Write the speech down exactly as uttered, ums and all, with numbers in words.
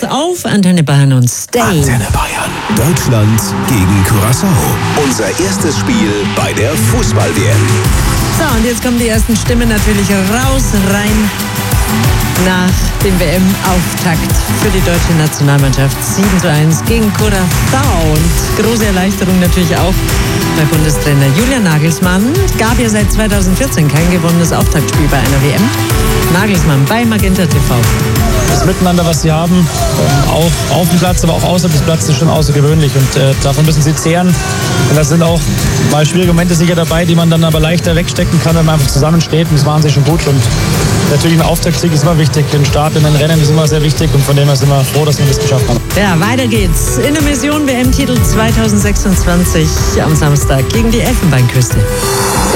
Jetzt auf Antenne Bayern und Stay. Antenne Bayern. Deutschland gegen Curaçao. Unser erstes Spiel bei der Fußball-W M. So, und jetzt kommen die ersten Stimmen natürlich raus, rein nach dem W M-Auftakt für die deutsche Nationalmannschaft. sieben zu eins gegen Curaçao. Und große Erleichterung natürlich auch bei Bundestrainer Julian Nagelsmann. Gab ja seit zweitausendvierzehn kein gewonnenes Auftaktspiel bei einer W M. Nagelsmann bei Magenta T V. Das Miteinander, was sie haben, ähm, auch auf dem Platz, aber auch außerhalb des Platzes, ist schon außergewöhnlich. Und äh, davon müssen sie zehren. Und da sind auch mal schwierige Momente sicher dabei, die man dann aber leichter wegstecken kann, wenn man einfach zusammensteht. Und das machen sie schon gut. Und natürlich ein Auftaktsieg ist immer wichtig. Ein Start in den Rennen ist immer sehr wichtig. Und von dem her sind wir froh, dass wir das geschafft haben. Ja, weiter geht's. In der Mission W M-Titel zweitausendsechsundzwanzig am Samstag gegen die Elfenbeinküste.